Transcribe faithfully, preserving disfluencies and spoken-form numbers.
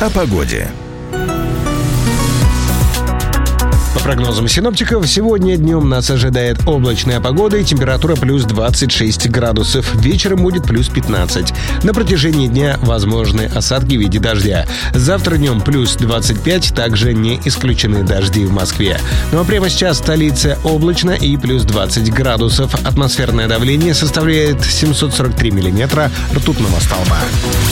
о погоде. По прогнозам синоптиков, сегодня днем нас ожидает облачная погода и температура плюс двадцать шесть градусов. Вечером будет плюс пятнадцать. На протяжении дня возможны осадки в виде дождя. Завтра днем плюс двадцать пять, также не исключены дожди в Москве. Ну а прямо сейчас в столице облачно и плюс двадцать градусов. Атмосферное давление составляет семьсот сорок три миллиметра ртутного столба.